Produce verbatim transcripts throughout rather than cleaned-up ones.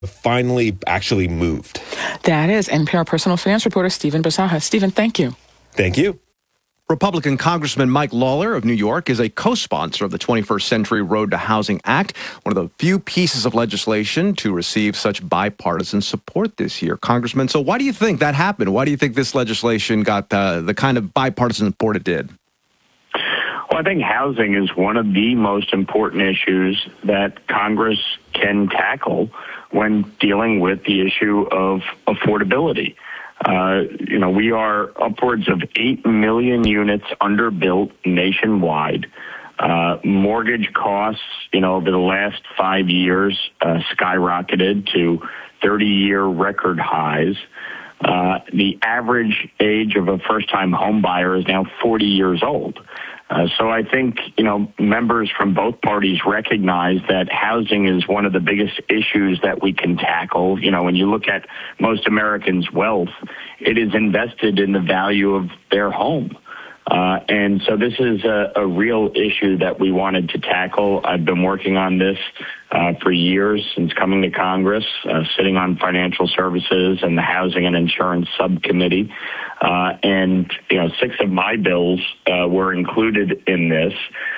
finally actually moved. That is N P R personal finance reporter Stephen Bisaha. Stephen, thank you. Thank you. Republican Congressman Mike Lawler of New York is a co-sponsor of the twenty-first Century Road to Housing Act, one of the few pieces of legislation to receive such bipartisan support this year. Congressman, so why do you think that happened? Why do you think this legislation got uh, the kind of bipartisan support it did? Well, I think housing is one of the most important issues that Congress can tackle when dealing with the issue of affordability. Uh, you know, we are upwards of eight million units underbuilt nationwide. Uh, mortgage costs, you know, over the last five years uh, skyrocketed to thirty-year record highs. Uh, the average age of a first-time home buyer is now forty years old. Uh, so I think, you know, members from both parties recognize that housing is one of the biggest issues that we can tackle. You know, when you look at most Americans' wealth, it is invested in the value of their home. Uh, and so this is a, a real issue that we wanted to tackle. I've been working on this uh, for years since coming to Congress, uh, sitting on financial services and the housing and insurance subcommittee. Uh, and, you know, six of my bills uh, were included in this.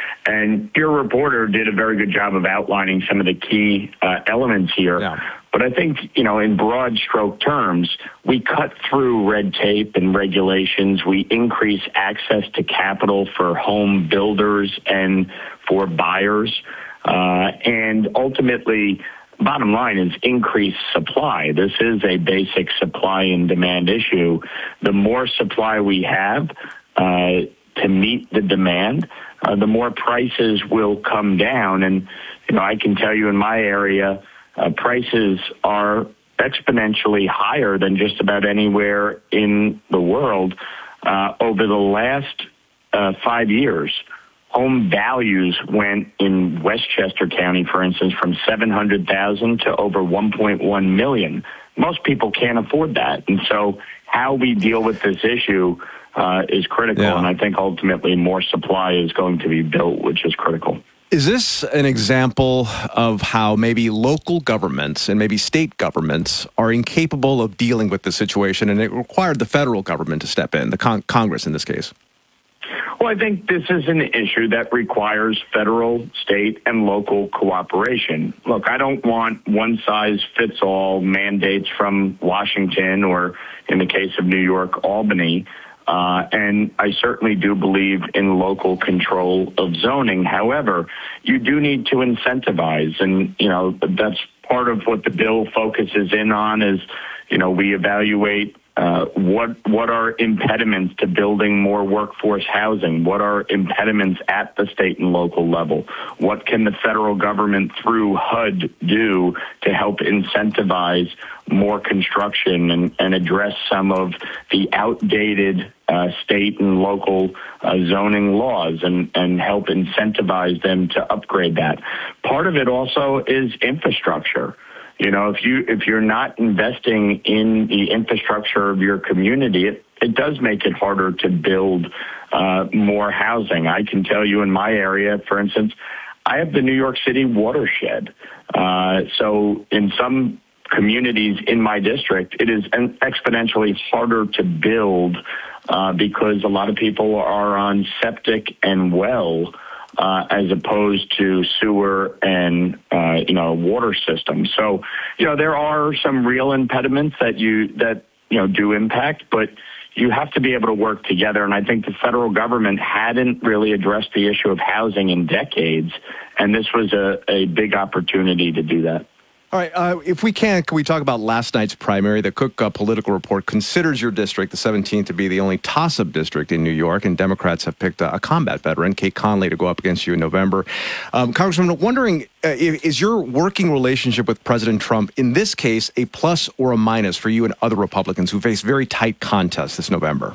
And your reporter did a very good job of outlining some of the key uh, elements here. Yeah. But I think, you know, in broad stroke terms, we cut through red tape and regulations. We increase access to capital for home builders and for buyers. Uh, and ultimately, bottom line is increased supply. This is a basic supply and demand issue. The more supply we have uh, to meet the demand, uh, the more prices will come down. And, you know, I can tell you in my area, Uh, prices are exponentially higher than just about anywhere in the world. Uh, over the last uh, five years, home values went in Westchester County, for instance, from seven hundred thousand dollars to over one point one million dollars. Most people can't afford that. And so how we deal with this issue uh, is critical. Yeah. And I think ultimately more supply is going to be built, which is critical. Is this an example of how maybe local governments and maybe state governments are incapable of dealing with the situation, and it required the federal government to step in, the con- Congress in this case? Well, I think this is an issue that requires federal, state, and local cooperation. Look, I don't want one-size-fits-all mandates from Washington or, in the case of New York, Albany. Uh, and I certainly do believe in local control of zoning. However, you do need to incentivize. And, you know, that's part of what the bill focuses in on is, you know, we evaluate uh, what what are impediments to building more workforce housing? What are impediments at the state and local level? What can the federal government through H U D do to help incentivize more construction and, and address some of the outdated uh, state and local uh, zoning laws and, and help incentivize them to upgrade that? Part of it also is infrastructure. You know, if you if you're not investing in the infrastructure of your community, it, it does make it harder to build uh, more housing. I can tell you in my area, for instance, I have the New York City watershed. Uh, so in some communities in my district, it is exponentially harder to build uh, because a lot of people are on septic and well, Uh, as opposed to sewer and, uh, you know, water systems. So, you know, there are some real impediments that you, that, you know, do impact, but you have to be able to work together. And I think the federal government hadn't really addressed the issue of housing in decades, and this was a, a big opportunity to do that. All right, uh, if we can, can we talk about last night's primary? The Cook uh, Political Report considers your district, the seventeenth, to be the only toss-up district in New York, and Democrats have picked uh, a combat veteran, Kate Conley, to go up against you in November. Um, Congressman, wondering, uh, is your working relationship with President Trump, in this case, a plus or a minus for you and other Republicans who face very tight contests this November?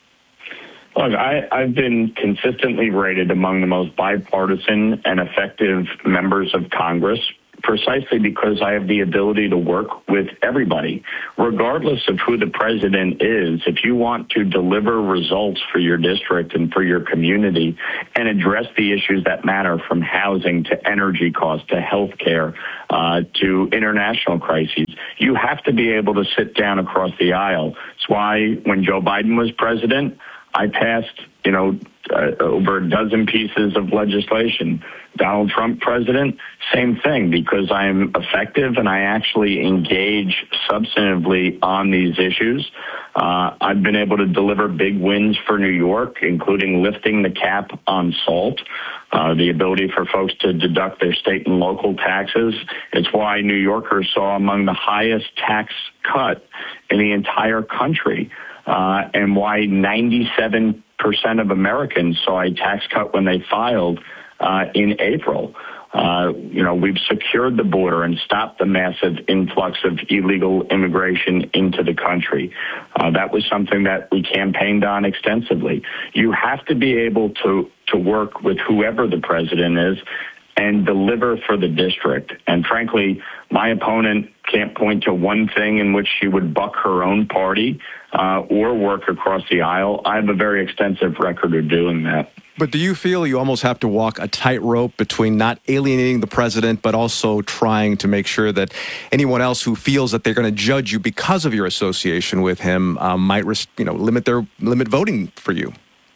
Look, I, I've been consistently rated among the most bipartisan and effective members of Congress. precisely because I have the ability to work with everybody. Regardless of who the president is, if you want to deliver results for your district and for your community and address the issues that matter, from housing to energy costs to health care uh, to international crises, you have to be able to sit down across the aisle. It's why when Joe Biden was president, I passed, you know, uh, over a dozen pieces of legislation. Donald Trump president, same thing, because I'm effective and I actually engage substantively on these issues. Uh, I've been able to deliver big wins for New York, including lifting the cap on salt, uh, the ability for folks to deduct their state and local taxes. It's why New Yorkers saw among the highest tax cut in the entire country. Uh, and why ninety-seven percent of Americans saw a tax cut when they filed uh, in April. Uh, you know, we've secured the border and stopped the massive influx of illegal immigration into the country. Uh, that was something that we campaigned on extensively. You have to be able to, to work with whoever the president is and deliver for the district. And frankly, my opponent can't point to one thing in which she would buck her own party uh, or work across the aisle. I have a very extensive record of doing that. But do you feel you almost have to walk a tightrope between not alienating the president, but also trying to make sure that anyone else who feels that they're going to judge you because of your association with him um, might, you know, limit their limit voting for you?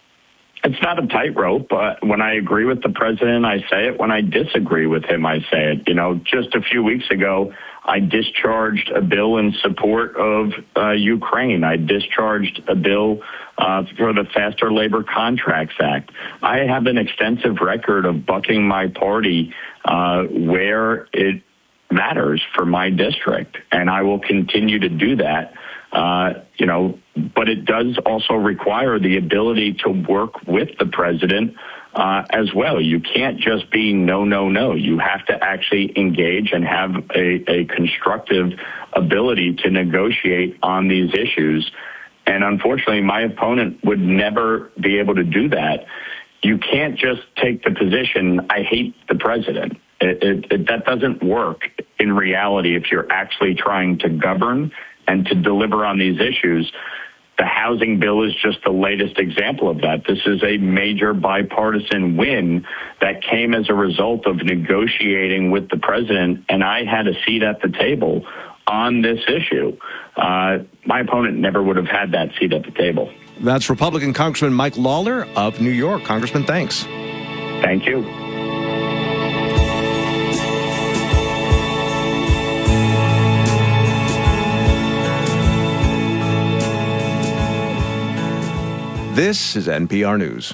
It's not a tightrope, but when I agree with the president, I say it. When I disagree with him, I say it. You know, just a few weeks ago, I discharged a bill in support of uh, Ukraine. I discharged a bill uh, for the Faster Labor Contracts Act. I have an extensive record of bucking my party uh, where it matters for my district, and I will continue to do that. Uh, you know, but it does also require the ability to work with the president uh, as well. You can't just be no, no, no. You have to actually engage and have a, a constructive ability to negotiate on these issues. And unfortunately, my opponent would never be able to do that. You can't just take the position, I hate the president. It, it, it, that doesn't work in reality if you're actually trying to govern and to deliver on these issues. The housing bill is just the latest example of that. This is a major bipartisan win that came as a result of negotiating with the president, and I had a seat at the table on this issue. Uh, my opponent never would have had that seat at the table. That's Republican Congressman Mike Lawler of New York. Congressman, thanks. Thank you. This is N P R News.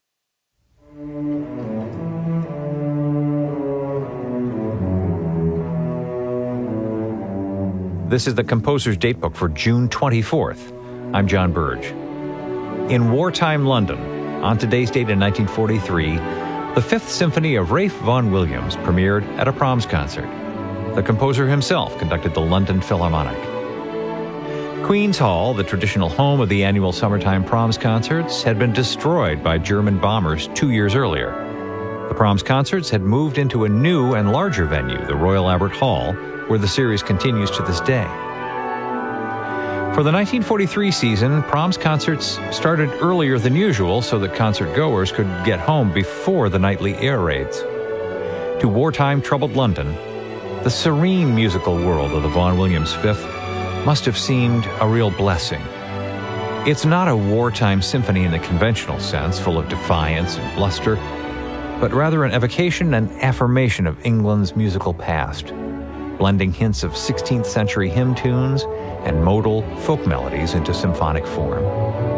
This is the Composer's Datebook for June twenty-fourth. I'm John Burge. In wartime London, on today's date in nineteen forty-three, the Fifth Symphony of Ralph Vaughan Williams premiered at a Proms concert. The composer himself conducted the London Philharmonic. Queen's Hall, the traditional home of the annual summertime Proms concerts, had been destroyed by German bombers two years earlier. The Proms concerts had moved into a new and larger venue, the Royal Albert Hall, where the series continues to this day. For the nineteen forty-three season, Proms concerts started earlier than usual so that concert goers could get home before the nightly air raids. To wartime troubled London, the serene musical world of the Vaughan Williams Fifth must have seemed a real blessing. It's not a wartime symphony in the conventional sense, full of defiance and bluster, but rather an evocation and affirmation of England's musical past, blending hints of sixteenth century hymn tunes and modal folk melodies into symphonic form.